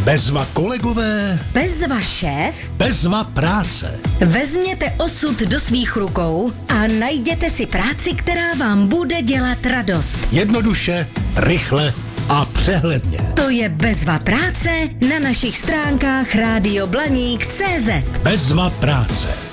Bezva kolegové, Bezva šéf, bezva práce. Vezměte osud do svých rukou a najděte si práci, která vám bude dělat radost. Jednoduše, rychle a přehledně. To je Bezva práce na našich stránkách radioblaník.cz. Bezva práce.